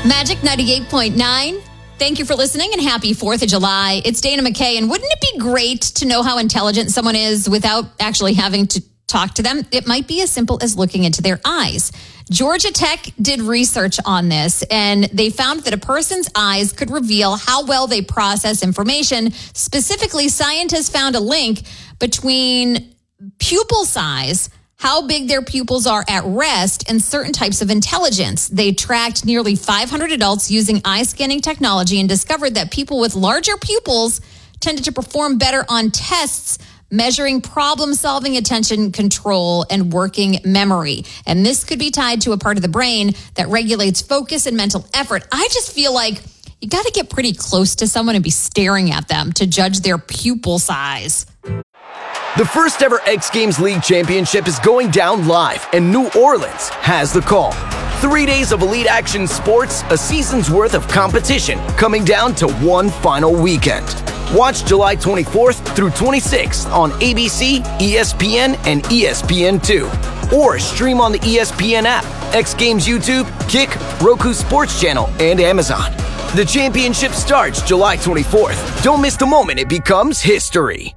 Magic 98.9. Thank you for listening and happy 4th of July. It's Dana McKay. And wouldn't it be great to know how intelligent someone is without actually having to talk to them? It might be as simple as looking into their eyes. Georgia Tech did research on this, and they found that a person's eyes could reveal how well they process information. Specifically, scientists found a link between pupil size, how big their pupils are at rest, and certain types of intelligence. They tracked nearly 500 adults using eye scanning technology and discovered that people with larger pupils tended to perform better on tests measuring problem-solving, attention control, and working memory. And this could be tied to a part of the brain that regulates focus and mental effort. I just feel like you got to get pretty close to someone and be staring at them to judge their pupil size. The first ever X Games League Championship is going down live, and New Orleans has the call. 3 days of elite action sports, a season's worth of competition, coming down to one final weekend. Watch July 24th through 26th on ABC, ESPN, and ESPN2. Or stream on the ESPN app, X Games YouTube, Kick, Roku Sports Channel, and Amazon. The championship starts July 24th. Don't miss the moment it becomes history.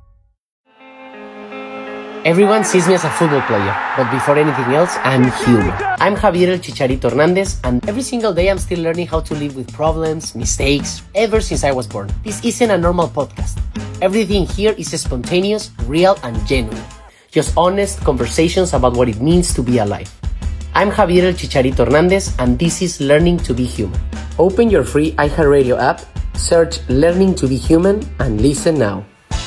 Everyone sees me as a football player, but before anything else, I'm human. I'm Javier El Chicharito Hernandez, and every single day I'm still learning how to live with problems, mistakes, ever since I was born. This isn't a normal podcast. Everything here is spontaneous, real, and genuine. Just honest conversations about what it means to be alive. I'm Javier El Chicharito Hernandez, and this is Learning to be Human. Open your free iHeartRadio app, search Learning to be Human, and listen now.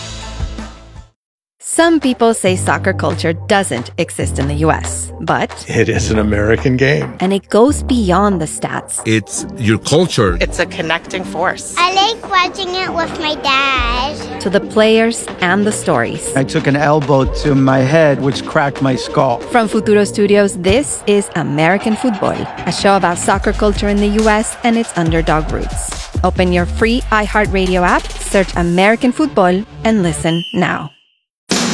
Some people say soccer culture doesn't exist in the U.S., but it is an American game. And it goes beyond the stats. It's your culture. It's a connecting force. I like watching it with my dad. To the players and the stories. I took an elbow to my head, which cracked my skull. From Futuro Studios, this is American Football, a show about soccer culture in the U.S. and its underdog roots. Open your free iHeartRadio app, search American Football, and listen now.